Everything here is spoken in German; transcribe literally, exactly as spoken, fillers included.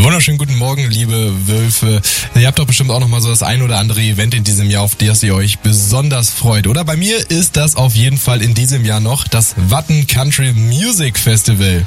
Wunderschönen guten Morgen, liebe Wölfe. Ihr habt doch bestimmt auch noch mal so das ein oder andere Event in diesem Jahr, auf das ihr euch besonders freut. Oder bei mir ist das auf jeden Fall in diesem Jahr noch das Watten Country Music Festival.